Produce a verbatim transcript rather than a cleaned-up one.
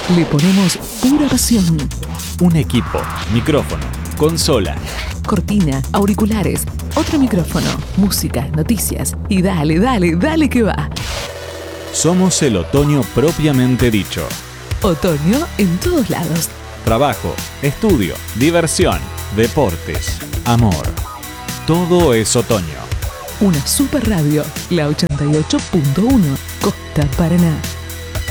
Le ponemos pura pasión. Un equipo, micrófono, consola, cortina, auriculares, otro micrófono, música, noticias y dale, dale, dale que va. Somos el otoño propiamente dicho. Otoño en todos lados. Trabajo, estudio, diversión, deportes, amor. Todo es otoño. Una super radio, la ochenta y ocho punto uno, Costa Paraná.